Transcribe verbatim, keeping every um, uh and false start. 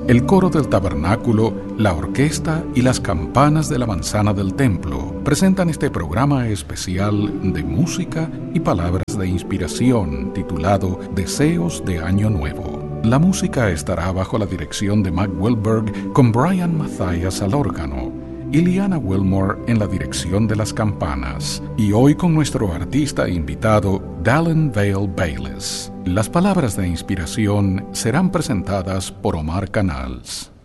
El coro del tabernáculo, la orquesta y las campanas de la manzana del templo presentan este programa especial de música y palabras de inspiración titulado Deseos de Año Nuevo. La música estará bajo la dirección de Mac Wilberg con Brian Mathias al órgano y Liana Wilmore en la dirección de las campanas, y hoy con nuestro artista invitado Dallin Vale Bayles. Las palabras de inspiración serán presentadas por Omar Canals.